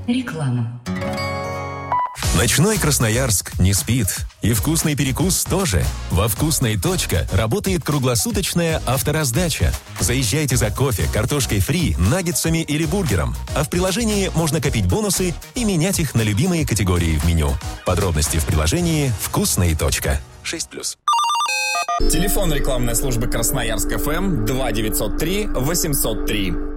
Реклама. Ночной Красноярск не спит. И вкусный перекус тоже. Во «Вкусной. Точка» работает круглосуточная автораздача. Заезжайте за кофе, картошкой фри, наггетсами или бургером. А в приложении можно копить бонусы и менять их на любимые категории в меню. Подробности в приложении «Вкусной. Точка». 6+. Телефон рекламной службы Красноярск ФМ 2903 803.